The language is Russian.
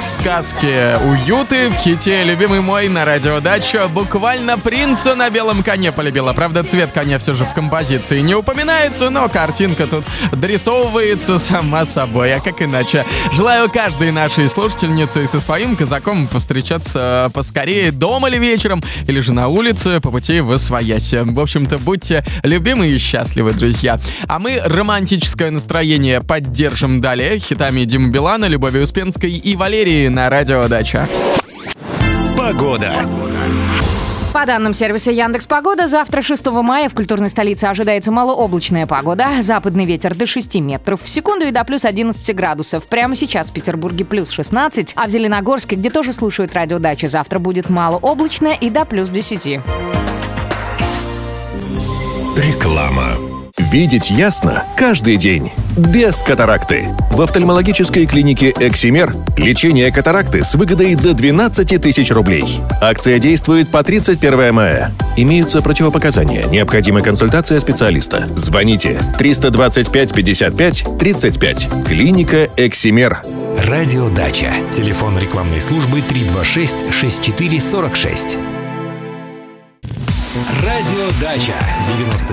в сказке «Уюты», в хите «Любимый мой» на радио Дача. Буквально принца на белом коне полюбила. Правда, цвет коня все же в композиции не упоминается, но картинка тут дорисовывается сама собой. А как иначе? Желаю каждой нашей слушательнице со своим казаком повстречаться поскорее дома или вечером, или же на улице по пути в освояси. В общем-то, будьте любимы и счастливы, друзья. А мы романтическое настроение поддержим далее хитами Димы Билана, Любови Успенской и Валерии на радио Дача. Погода. По данным сервиса Яндекс.Погода, завтра, 6 мая, в культурной столице ожидается малооблачная погода. Западный ветер до 6 метров в секунду и до плюс 11 градусов. Прямо сейчас в Петербурге плюс 16, а в Зеленогорске, где тоже слушают радио Дача, завтра будет малооблачно и до плюс 10. Реклама. Видеть ясно каждый день. Без катаракты. В офтальмологической клинике «Эксимер» лечение катаракты с выгодой до 12 тысяч рублей. Акция действует по 31 мая. Имеются противопоказания. Необходима консультация специалиста. Звоните 325 55 35. Клиника «Эксимер». Радио Дача. Телефон рекламной службы 326-6446. Радио Дача. 99,9